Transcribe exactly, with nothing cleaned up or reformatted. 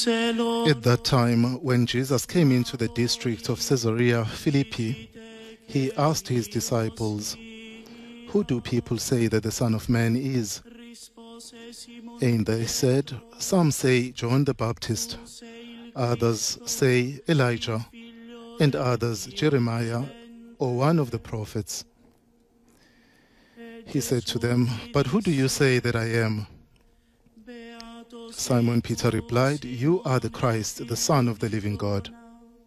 At that time, when Jesus came into the district of Caesarea Philippi, he asked his disciples, "Who do people say that the Son of Man is?" And they said, "Some say John the Baptist, others say Elijah, and others Jeremiah or one of the prophets." He said to them, "But who do you say that I am?" Simon Peter replied, "You are the Christ, the Son of the living God."